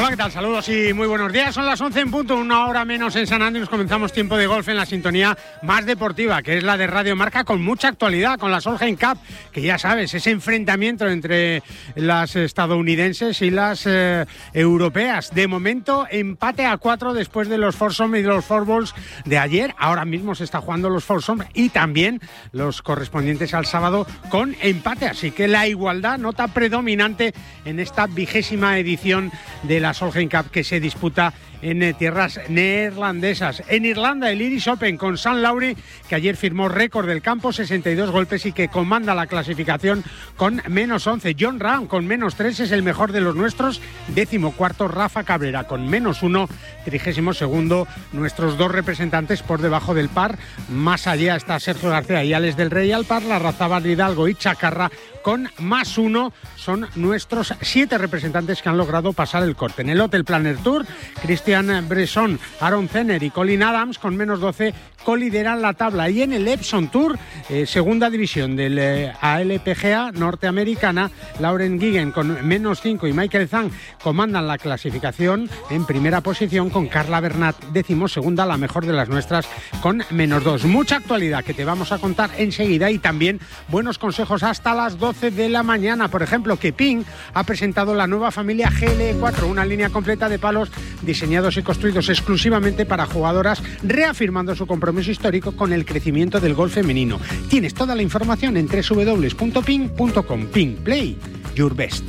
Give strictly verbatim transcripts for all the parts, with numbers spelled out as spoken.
Hola, ¿qué tal? Saludos y muy buenos días. Son las once en punto, una hora menos en San Andrés. Comenzamos tiempo de golf en la sintonía más deportiva, que es la de Radio Marca, con mucha actualidad, con la Solheim Cup, que ya sabes, ese enfrentamiento entre las estadounidenses y las eh, europeas. De momento, empate a cuatro después de los foursome y de los fourballs de ayer. Ahora mismo se está jugando los foursome y también los correspondientes al sábado con empate. Así que la igualdad, nota predominante en esta vigésima edición de la Solheim Cup, que se disputa en eh, tierras neerlandesas. En Irlanda, el Irish Open con Sam Lowry, que ayer firmó récord del campo, sesenta y dos golpes, y que comanda la clasificación con menos once. Jon Rahm con menos tres es el mejor de los nuestros. Décimo cuarto, Rafa Cabrera con menos uno. Trigésimo segundo, nuestros dos representantes por debajo del par. Más allá está Sergio García y Alex del Rey al par. Larrazábal, Hidalgo y Chacarra con más uno. Son nuestros siete representantes que han logrado pasar el corte. En el Hotel Planner Tour, Christian Bresson, Aaron Zenner y Colin Adams con menos doce colideran la tabla. Y en el Epson Tour, eh, segunda división del eh, A L P G A norteamericana, Lauren Guiguen con menos cinco y Michael Zhang comandan la clasificación en primera posición, con Carla Bernat décimo segunda, la mejor de las nuestras, con menos dos. Mucha actualidad que te vamos a contar enseguida, y también buenos consejos hasta las doce de la mañana. Por ejemplo, que Ping ha presentado la nueva familia G L E cuatro, una línea completa de palos diseñados y construidos exclusivamente para jugadoras, reafirmando su compromiso histórico con el crecimiento del golf femenino. Tienes toda la información en doble u doble u doble u punto ping punto com. Ping, play your best.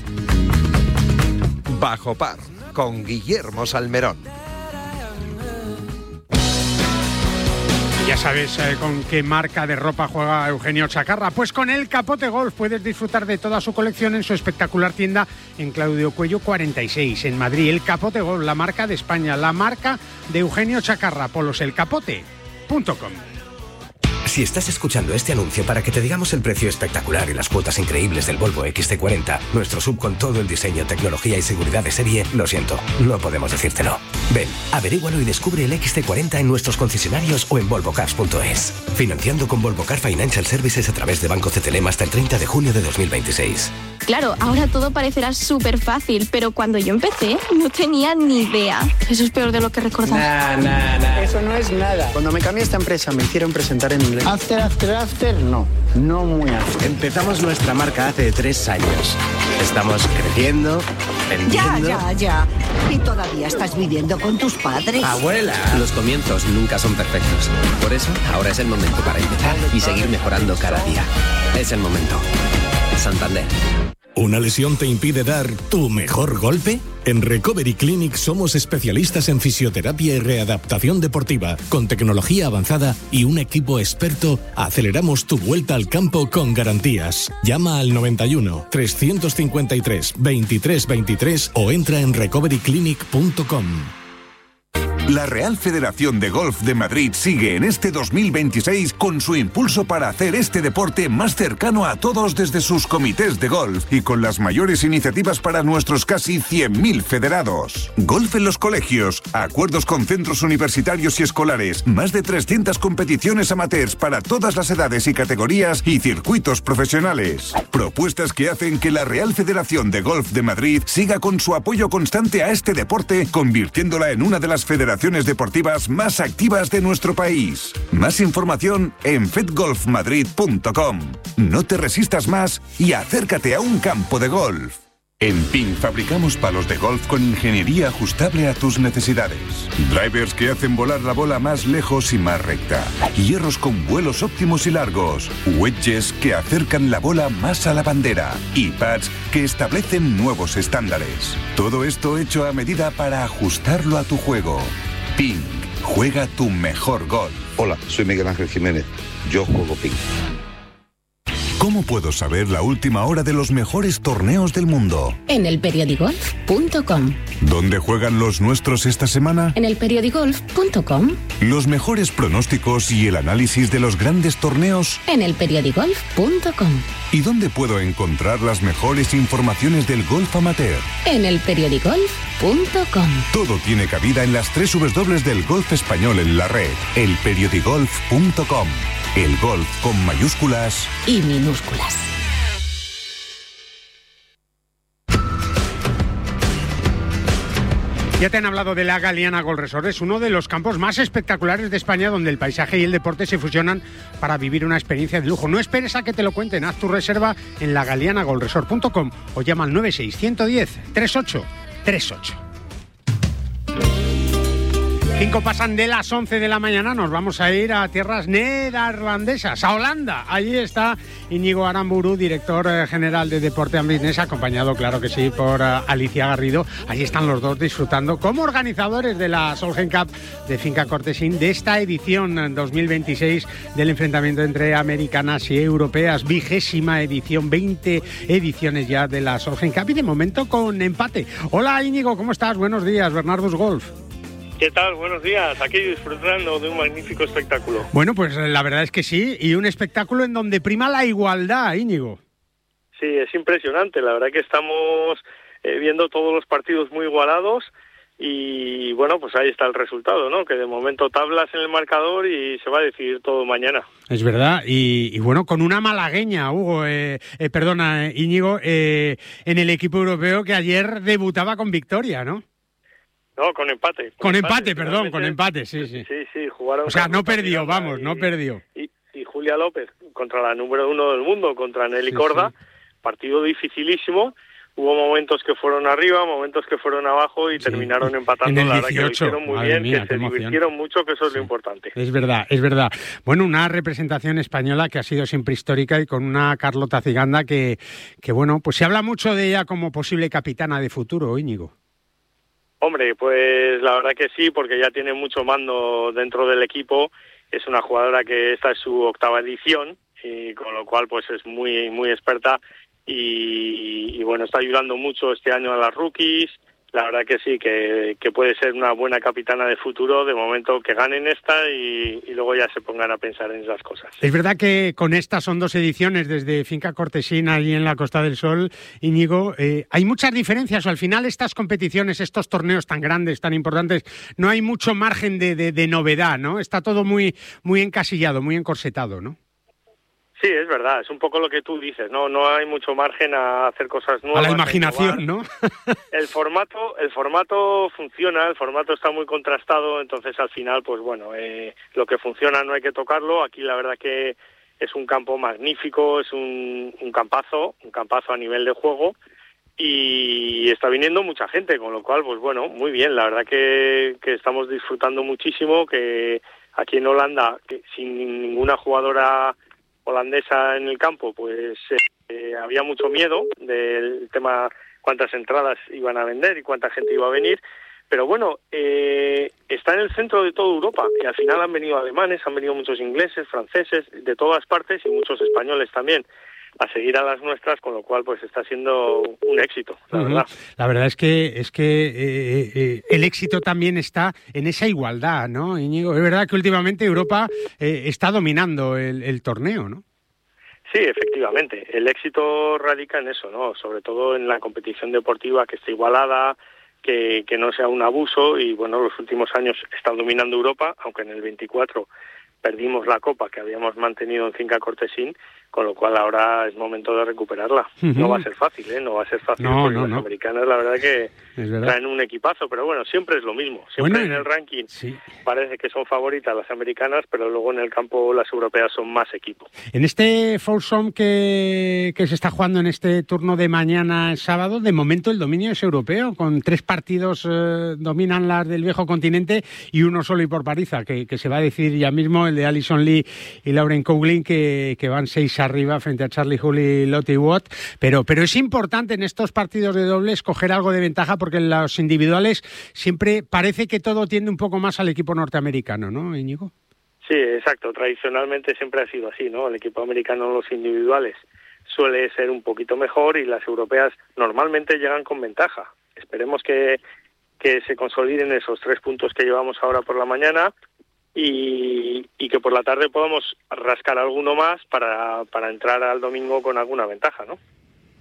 Bajo par, con Guillermo Salmerón. Ya sabes eh, con qué marca de ropa juega Eugenio Chacarra. Pues con el Capote Golf puedes disfrutar de toda su colección en su espectacular tienda en Claudio Cuello cuarenta y seis, en Madrid. El Capote Golf, la marca de España, la marca de Eugenio Chacarra. Polos el capote punto com. Si estás escuchando este anuncio para que te digamos el precio espectacular y las cuotas increíbles del Volvo X C cuarenta, nuestro sub con todo el diseño, tecnología y seguridad de serie, lo siento, no podemos decírtelo. Ven, averígualo y descubre el X C cuarenta en nuestros concesionarios o en volvo cars punto es. Financiando con Volvo Car Financial Services a través de Banco C T L M hasta el treinta de junio de dos mil veintiséis. Claro, ahora todo parecerá súper fácil, pero cuando yo empecé no tenía ni idea. Eso es peor de lo que recordaba. Nah, nah, nah. Eso no es nada. Cuando me cambié a esta empresa me hicieron presentar en inglés. After, after, after, no. No muy after. Empezamos nuestra marca hace tres años. Estamos creciendo, vendiendo... Ya, ya, ya. ¿Y todavía estás viviendo con tus padres? ¡Abuela! Los comienzos nunca son perfectos. Por eso, ahora es el momento para empezar y seguir mejorando cada día. Es el momento. Santander. ¿Una lesión te impide dar tu mejor golpe? En Recovery Clinic somos especialistas en fisioterapia y readaptación deportiva. Con tecnología avanzada y un equipo experto, aceleramos tu vuelta al campo con garantías. Llama al noventa y uno, trescientos cincuenta y tres, veintitrés veintitrés o entra en recovery clinic punto com. La Real Federación de Golf de Madrid sigue en este dos mil veintiséis con su impulso para hacer este deporte más cercano a todos desde sus comités de golf y con las mayores iniciativas para nuestros casi cien mil federados. Golf en los colegios, acuerdos con centros universitarios y escolares, más de trescientas competiciones amateurs para todas las edades y categorías y circuitos profesionales. Propuestas que hacen que la Real Federación de Golf de Madrid siga con su apoyo constante a este deporte, convirtiéndola en una de las federaciones deportivas más activas de nuestro país. Más información en fed golf madrid punto com. No te resistas más y acércate a un campo de golf. En Ping fabricamos palos de golf con ingeniería ajustable a tus necesidades. Drivers que hacen volar la bola más lejos y más recta. Hierros con vuelos óptimos y largos. Wedges que acercan la bola más a la bandera. Y pads que establecen nuevos estándares. Todo esto hecho a medida para ajustarlo a tu juego. Ping. Juega tu mejor golf. Hola, soy Miguel Ángel Jiménez. Yo juego Ping. ¿Cómo puedo saber la última hora de los mejores torneos del mundo? En el periodigolf punto com. ¿Dónde juegan los nuestros esta semana? En el periodigolf punto com. Los mejores pronósticos y el análisis de los grandes torneos. En el periodigolf punto com. ¿Y dónde puedo encontrar las mejores informaciones del golf amateur? En el periodigolf punto com. Todo tiene cabida en las tres dobles del golf español en la red. el periodigolf punto com. El golf con mayúsculas y minúsculas. Ya te han hablado de la Galiana Golf Resort, es uno de los campos más espectaculares de España donde el paisaje y el deporte se fusionan para vivir una experiencia de lujo. No esperes a que te lo cuenten, haz tu reserva en la galiana golf resort punto com o llama al nueve seis uno uno cero tres ocho tres ocho. Cinco pasan de las once de la mañana, nos vamos a ir a tierras neerlandesas, a Holanda. Allí está Íñigo Aramburu, director general de Deporte Ambitness, acompañado, claro que sí, por uh, Alicia Garrido. Allí están los dos disfrutando como organizadores de la Solheim Cup de Finca Cortesín, de esta edición dos mil veintiséis del enfrentamiento entre americanas y europeas, vigésima edición, veinte ediciones ya de la Solheim Cup y de momento con empate. Hola Íñigo, ¿cómo estás? Buenos días, Bernardus Golf. ¿Qué tal? Buenos días. Aquí disfrutando de un magnífico espectáculo. Bueno, pues la verdad es que sí, y un espectáculo en donde prima la igualdad, Íñigo. Sí, es impresionante. La verdad que estamos eh, viendo todos los partidos muy igualados y, bueno, pues ahí está el resultado, ¿no? Que de momento tablas en el marcador y se va a decidir todo mañana. Es verdad, y, y bueno, con una malagueña, Hugo, eh, eh, perdona, Íñigo, eh, en el equipo europeo que ayer debutaba con victoria, ¿no? No, con empate. Con, con empate, empate perdón, con empate, sí, sí. Sí, sí, jugaron... O sea, no perdió, vamos, y, no perdió. Y, y Julia López contra la número uno del mundo, contra Nelly sí, Corda, sí. Partido dificilísimo. Hubo momentos que fueron arriba, momentos que fueron abajo y sí. terminaron empatando. En el la dieciocho, verdad que lo hicieron muy bien, mía, que se emoción. divirtieron mucho, que eso es sí. lo importante. Es verdad, es verdad. Bueno, una representación española que ha sido siempre histórica y con una Carlota Ciganda que, que bueno, pues se habla mucho de ella como posible capitana de futuro, Íñigo. Hombre, pues la verdad que sí, porque ya tiene mucho mando dentro del equipo. Es una jugadora que esta es su octava edición y con lo cual pues es muy muy experta y, y bueno, está ayudando mucho este año a las rookies. La verdad que sí, que, que puede ser una buena capitana de futuro. De momento que ganen esta y, y luego ya se pongan a pensar en esas cosas. Es verdad que con estas son dos ediciones desde Finca Cortesín, allí en la Costa del Sol, Íñigo. Eh, ¿Hay muchas diferencias o al final estas competiciones, estos torneos tan grandes, tan importantes, no hay mucho margen de, de, de novedad, ¿no? Está todo muy, muy encasillado, muy encorsetado, ¿no? Sí, es verdad, es un poco lo que tú dices, no no hay mucho margen a hacer cosas nuevas. A la imaginación, ¿no? El formato el formato funciona, el formato está muy contrastado, entonces al final, pues bueno, eh, lo que funciona no hay que tocarlo. Aquí la verdad que es un campo magnífico, es un, un campazo, un campazo a nivel de juego y está viniendo mucha gente, con lo cual, pues bueno, muy bien, la verdad que, que estamos disfrutando muchísimo, que aquí en Holanda, que sin ninguna jugadora holandesa en el campo, pues eh, había mucho miedo del tema cuántas entradas iban a vender y cuánta gente iba a venir, pero bueno, eh, está en el centro de toda Europa y al final han venido alemanes, han venido muchos ingleses, franceses, de todas partes y muchos españoles también a seguir a las nuestras, con lo cual pues está siendo un éxito, la uh-huh. verdad. La verdad es que es que eh, eh, el éxito también está en esa igualdad, ¿no, Íñigo? Es verdad que últimamente Europa eh, está dominando el, el torneo, ¿no? Sí, efectivamente. El éxito radica en eso, ¿no? Sobre todo en la competición deportiva, que esté igualada, que, que no sea un abuso y, bueno, los últimos años está dominando Europa, aunque en el veinticuatro perdimos la copa que habíamos mantenido en Finca Cortesín, con lo cual ahora es momento de recuperarla. Uh-huh. No va a ser fácil, ¿eh? No va a ser fácil no, porque no, las no. americanas la verdad que traen un equipazo, pero bueno, siempre es lo mismo. Siempre bueno, en el ranking sí. parece que son favoritas las americanas, pero luego en el campo las europeas son más equipo. En este foursome que, que se está jugando en este turno de mañana sábado, de momento el dominio es europeo, con tres partidos eh, dominan las del viejo continente y uno solo y por paliza, que, que se va a decidir ya mismo, el de Alison Lee y Lauren Coughlin, que, que van seis arriba frente a Charlie Hull y Lottie Watt, pero, pero es importante en estos partidos de dobles coger algo de ventaja porque en los individuales siempre parece que todo tiende un poco más al equipo norteamericano, ¿no, Íñigo? Sí, exacto, tradicionalmente siempre ha sido así, ¿no? El equipo americano en los individuales suele ser un poquito mejor y las europeas normalmente llegan con ventaja. Esperemos que, que se consoliden esos tres puntos que llevamos ahora por la mañana Y, y que por la tarde podamos rascar alguno más para, para entrar al domingo con alguna ventaja, ¿no?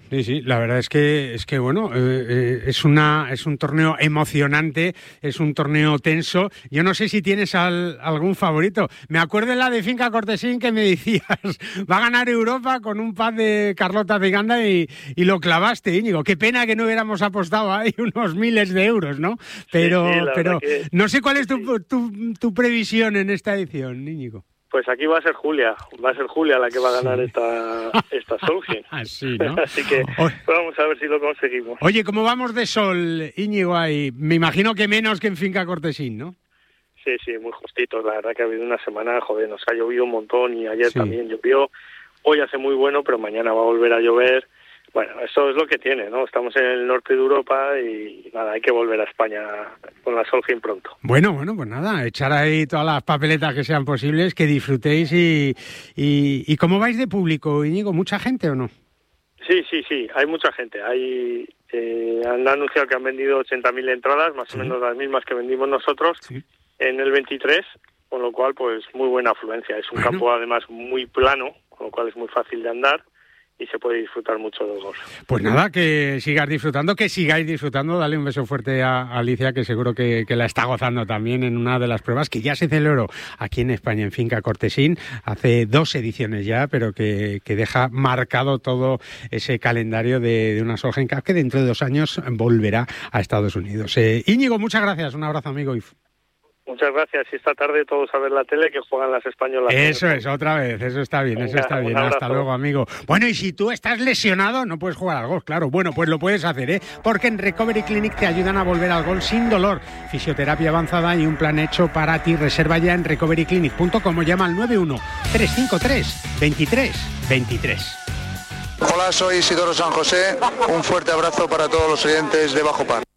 Sí, sí, la verdad es que es que bueno, eh, eh, es una es un torneo emocionante, es un torneo tenso. Yo no sé si tienes al, algún favorito. Me acuerdo de la de Finca Cortesín que me decías, va a ganar Europa con un pad de Carlota Ciganda y, y lo clavaste, Íñigo. Qué pena que no hubiéramos apostado ahí unos miles de euros, ¿no? Pero, sí, sí, pero que... no sé cuál es tu, tu, tu previsión en esta edición, Íñigo. Pues aquí va a ser Julia, va a ser Julia la que va a ganar sí. esta esta Solheim. Así, ¿no? Así que pues vamos a ver si lo conseguimos. Oye, ¿cómo vamos de sol, Íñigo, ahí? Me imagino que menos que en Finca Cortesín, ¿no? Sí, sí, muy justitos. La verdad que ha habido una semana, joder, nos ha llovido un montón y ayer sí. también llovió. Hoy hace muy bueno, pero mañana va a volver a llover. Bueno, eso es lo que tiene, ¿no? Estamos en el norte de Europa y nada, hay que volver a España con la Solheim pronto. Bueno, bueno, pues nada, echar ahí todas las papeletas que sean posibles, que disfrutéis y, y, y ¿cómo vais de público, Íñigo? ¿Mucha gente o no? Sí, sí, sí, hay mucha gente. Hay eh, han anunciado que han vendido ochenta mil entradas, más sí. o menos las mismas que vendimos nosotros sí. en el veintitrés, con lo cual, pues muy buena afluencia. Es un bueno. campo además muy plano, con lo cual es muy fácil de andar. Y se puede disfrutar mucho del golf. Pues nada, que sigas disfrutando, que sigáis disfrutando. Dale un beso fuerte a Alicia, que seguro que, que la está gozando también en una de las pruebas que ya se celebró aquí en España, en Finca Cortesín, hace dos ediciones ya, pero que, que deja marcado todo ese calendario de, de una Solheim Cup que dentro de dos años volverá a Estados Unidos. Eh, Íñigo, muchas gracias. Un abrazo, amigo. Muchas gracias. Y esta tarde todos a ver la tele que juegan las españolas. Eso es, otra vez. Eso está bien, Venga, eso está bien. Hasta luego, amigo. Bueno, y si tú estás lesionado, no puedes jugar al golf, claro. Bueno, pues lo puedes hacer, ¿eh? Porque en Recovery Clinic te ayudan a volver al golf sin dolor. Fisioterapia avanzada y un plan hecho para ti. Reserva ya en recovery clinic punto com o llama al nueve uno tres cinco tres veintitrés veintitrés. Hola, soy Isidoro San José. Un fuerte abrazo para todos los oyentes de Bajo Par.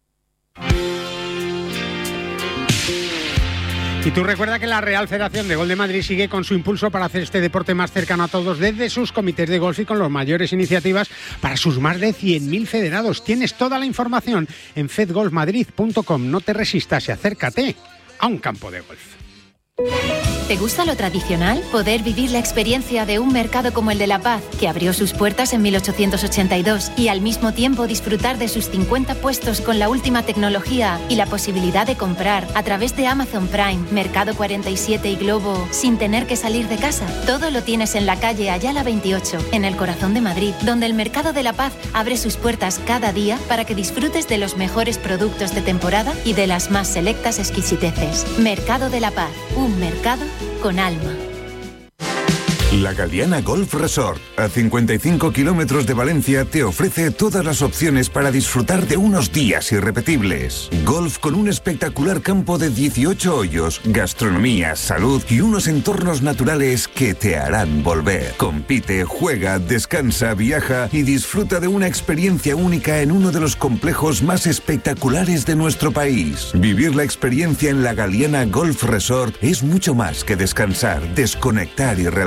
Y tú recuerda que la Real Federación de Golf de Madrid sigue con su impulso para hacer este deporte más cercano a todos desde sus comités de golf y con las mayores iniciativas para sus más de cien mil federados. Tienes toda la información en fed golf madrid punto com. No te resistas y acércate a un campo de golf. ¿Te gusta lo tradicional? Poder vivir la experiencia de un mercado como el de La Paz, que abrió sus puertas en mil ochocientos ochenta y dos, y al mismo tiempo disfrutar de sus cincuenta puestos con la última tecnología y la posibilidad de comprar a través de Amazon Prime, Mercado cuarenta y siete y Globo sin tener que salir de casa. Todo lo tienes en la calle Ayala veintiocho, en el corazón de Madrid, donde el Mercado de La Paz abre sus puertas cada día para que disfrutes de los mejores productos de temporada y de las más selectas exquisiteces. Mercado de La Paz, un mercado con alma. La Galiana Golf Resort, a cincuenta y cinco kilómetros de Valencia, te ofrece todas las opciones para disfrutar de unos días irrepetibles. Golf con un espectacular campo de dieciocho hoyos, gastronomía, salud y unos entornos naturales que te harán volver. Compite, juega, descansa, viaja y disfruta de una experiencia única en uno de los complejos más espectaculares de nuestro país. Vivir la experiencia en la Galiana Golf Resort es mucho más que descansar, desconectar y relajar.